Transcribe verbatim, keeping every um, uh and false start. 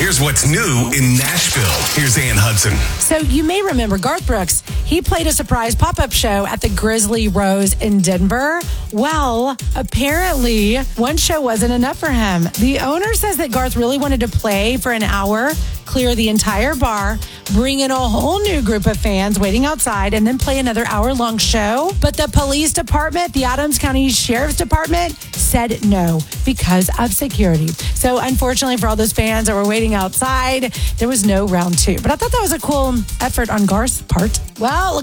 Here's what's new in Nashville. Here's Ann Hudson. So you may remember Garth Brooks. He played a surprise pop-up show at the Grizzly Rose in Denver. Well, apparently one show wasn't enough for him. The owner says that Garth really wanted to play for an hour, clear the entire bar, bring in a whole new group of fans waiting outside, and then play another hour-long show. But the police department, the Adams County Sheriff's Department, said no because of security. So unfortunately for all those fans that were waiting outside, there was no round two. But I thought that was a cool effort on Garth's part. Well,